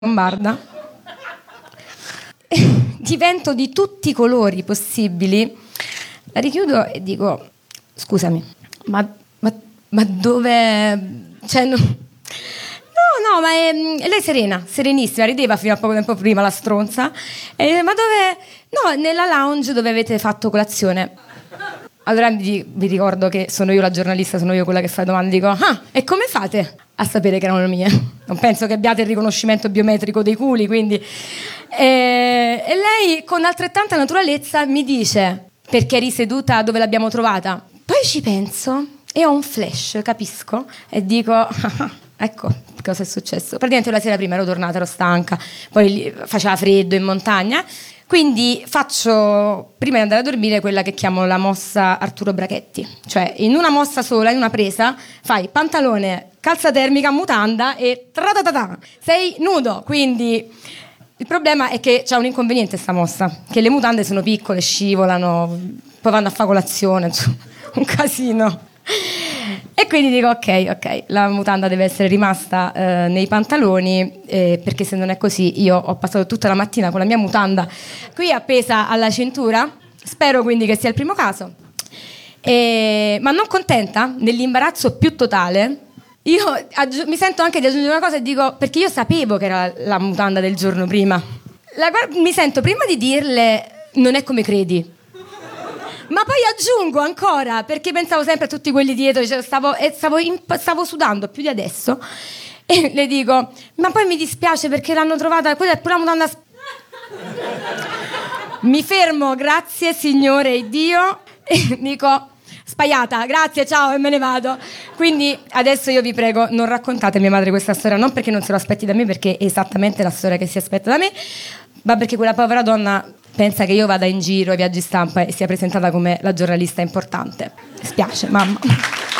lombarda, divento di tutti i colori possibili, la richiudo e dico: scusami, ma dove... Cioè, no, ma lei è serena, serenissima, rideva fino a poco tempo prima la stronza, ma dove... No, nella lounge dove avete fatto colazione. Allora vi ricordo che sono io la giornalista, sono io quella che fa le domande, dico: ah, e come fate a sapere che erano le mie? Non penso che abbiate il riconoscimento biometrico dei culi, quindi... E lei con altrettanta naturalezza mi dice: perché eri seduta dove l'abbiamo trovata? Poi ci penso e ho un flash, capisco, e dico: ecco cosa è successo. Praticamente la sera prima ero tornata, ero stanca, poi faceva freddo in montagna, quindi faccio, prima di andare a dormire, quella che chiamo la mossa Arturo Brachetti. Cioè, in una mossa sola, in una presa, fai pantalone, calza termica, mutanda e tratatata, sei nudo. Quindi il problema è che c'è un inconveniente sta mossa, che le mutande sono piccole, scivolano, poi vanno a fare colazione, insomma, un casino. E quindi dico: ok, la mutanda deve essere rimasta nei pantaloni, perché se non è così io ho passato tutta la mattina con la mia mutanda qui appesa alla cintura. Spero quindi che sia il primo caso. Ma non contenta, nell'imbarazzo più totale, io mi sento anche di aggiungere una cosa e dico: perché io sapevo che era la mutanda del giorno prima. Mi sento prima di dirle: non è come credi. Ma poi aggiungo ancora, perché pensavo sempre a tutti quelli dietro, cioè stavo sudando più di adesso, e le dico: ma poi mi dispiace perché l'hanno trovata, quella è pure una mutanda... Mi fermo, grazie signore Dio, e dico: spaiata, grazie, ciao, e me ne vado. Quindi adesso io vi prego, non raccontate a mia madre questa storia, non perché non se lo aspetti da me, perché è esattamente la storia che si aspetta da me, ma perché quella povera donna pensa che io vada in giro ai viaggi stampa e sia presentata come la giornalista importante. Mi spiace, mamma.